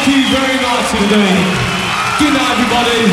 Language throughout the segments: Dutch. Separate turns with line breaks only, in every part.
Thank you very much indeed. Good night, everybody.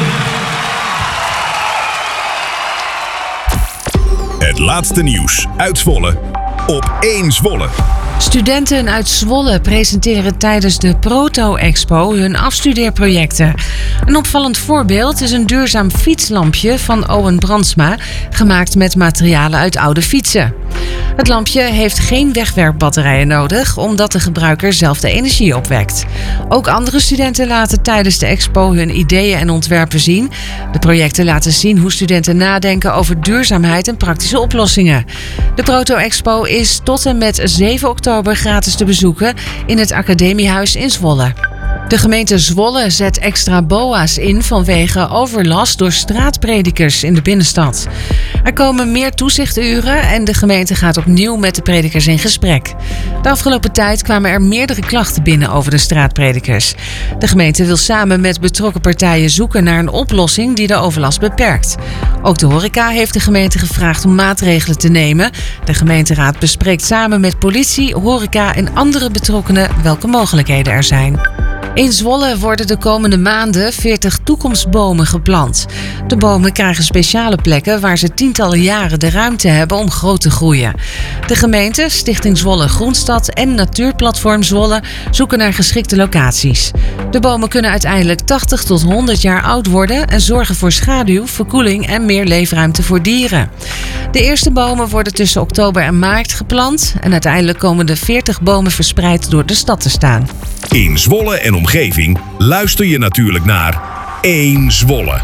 Het laatste nieuws uit Zwolle op 1 Zwolle.
Studenten uit Zwolle presenteren tijdens de Proto-Expo hun afstudeerprojecten. Een opvallend voorbeeld is een duurzaam fietslampje van Owen Brandsma, gemaakt met materialen uit oude fietsen. Het lampje heeft geen wegwerpbatterijen nodig, omdat de gebruiker zelf de energie opwekt. Ook andere studenten laten tijdens de expo hun ideeën en ontwerpen zien. De projecten laten zien hoe studenten nadenken over duurzaamheid en praktische oplossingen. De Proto-Expo is tot en met 7 oktober gratis te bezoeken in het Academiehuis in Zwolle. De gemeente Zwolle zet extra BOA's in vanwege overlast door straatpredikers in de binnenstad. Er komen meer toezichturen en de gemeente gaat opnieuw met de predikers in gesprek. De afgelopen tijd kwamen er meerdere klachten binnen over de straatpredikers. De gemeente wil samen met betrokken partijen zoeken naar een oplossing die de overlast beperkt. Ook de horeca heeft de gemeente gevraagd om maatregelen te nemen. De gemeenteraad bespreekt samen met politie, horeca en andere betrokkenen welke mogelijkheden er zijn. In Zwolle worden de komende maanden 40 toekomstbomen geplant. De bomen krijgen speciale plekken waar ze tientallen jaren de ruimte hebben om groot te groeien. De gemeente, Stichting Zwolle Groenstad en Natuurplatform Zwolle zoeken naar geschikte locaties. De bomen kunnen uiteindelijk 80 tot 100 jaar oud worden en zorgen voor schaduw, verkoeling en meer leefruimte voor dieren. De eerste bomen worden tussen oktober en maart geplant en uiteindelijk komen de 40 bomen verspreid door de stad te staan.
In Zwolle en omgeving luister je natuurlijk naar 1 Zwolle.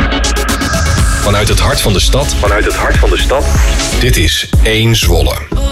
Vanuit het hart van de stad. Dit is 1 Zwolle.